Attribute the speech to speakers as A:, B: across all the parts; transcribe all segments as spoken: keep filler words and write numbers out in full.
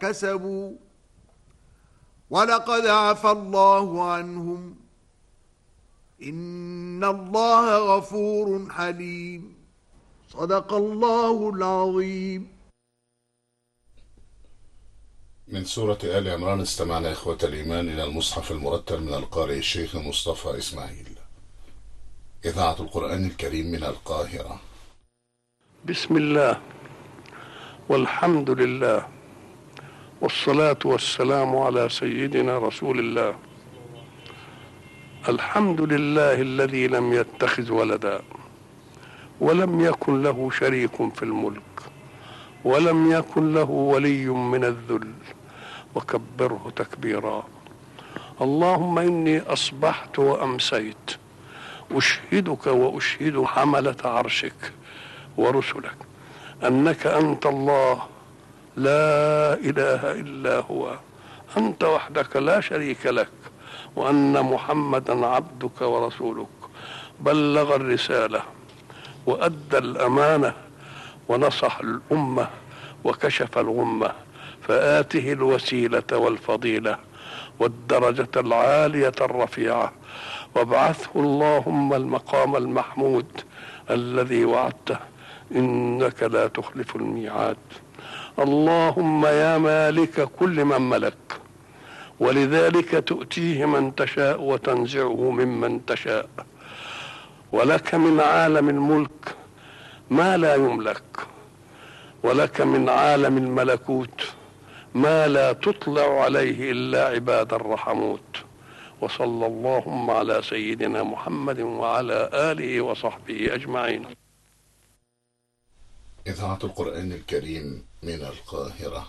A: كسبوا ولقد عفى الله عنهم إن الله غفور حليم. صدق الله العظيم.
B: من سورة آل عمران استمعنا إخوة الإيمان إلى المصحف المرتل من القارئ الشيخ مصطفى إسماعيل. إذاعة القرآن الكريم من القاهرة.
C: بسم الله والحمد لله والصلاة والسلام على سيدنا رسول الله. الحمد لله الذي لم يتخذ ولدا ولم يكن له شريك في الملك ولم يكن له ولي من الذل وكبره تكبيرا. اللهم إني أصبحت وأمسيت أشهدك وأشهد حملة عرشك ورسلك أنك أنت الله لا إله إلا هو، أنت وحدك لا شريك لك، وأن محمدا عبدك ورسولك، بلغ الرسالة وأدى الأمانة ونصح الأمة وكشف الغمة، فآته الوسيلة والفضيلة والدرجة العالية الرفيعة، وابعثه اللهم المقام المحمود الذي وعدته إنك لا تخلف الميعاد. اللهم يا مالك كل من ملك، ولذلك تؤتيه من تشاء وتنزعه ممن تشاء، ولك من عالم الملك ما لا يملك، ولك من عالم الملكوت ما لا تطلع عليه إلا عباد الرحموت. وصلى اللهم على سيدنا محمد وعلى آله وصحبه أجمعين.
B: إذاعة القرآن الكريم من القاهرة.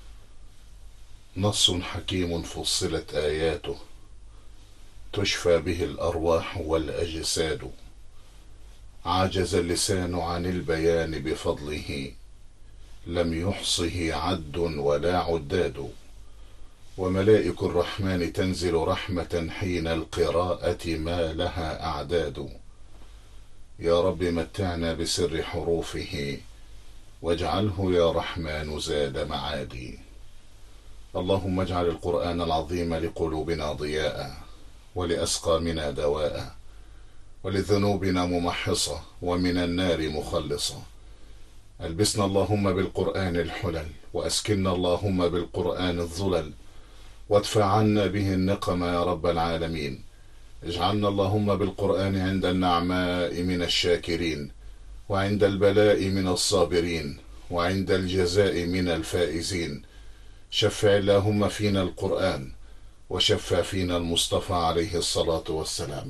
B: نص حكيم فصلت آياته تشفى به الأرواح والأجساد، عجز اللسان عن البيان بفضله، لم يحصه عد ولا عداد. وملائك الرحمن تنزل رحمة حين القراءة ما لها أعداد. يا رب متعنا بسر حروفه، واجعله يا رحمن زاد معادي. اللهم اجعل القرآن العظيم لقلوبنا ضياء، ولأسقامنا دواء، ولذنوبنا ممحصة، ومن النار مخلصة. ألبسنا اللهم بالقرآن الحلل، وأسكننا اللهم بالقرآن الظلل، وادفع عنا به النقم يا رب العالمين. اجعلنا اللهم بالقرآن عند النعماء من الشاكرين، وعند البلاء من الصابرين، وعند الجزاء من الفائزين. شفع اللهم فينا القرآن، وشفع فينا المصطفى عليه الصلاة والسلام.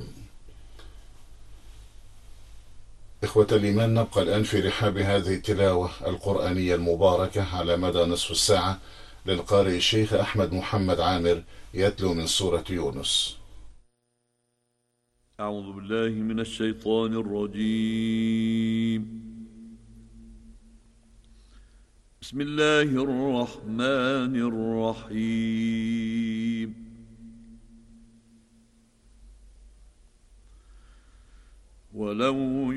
B: إخوة الإيمان، نبقى الآن في رحاب هذه التلاوة القرآنية المباركة على مدى نصف الساعة للقارئ الشيخ أحمد محمد عامر يتلو من سورة يونس.
D: أعوذ بالله من الشيطان الرجيم. بسم الله الرحمن الرحيم. ولو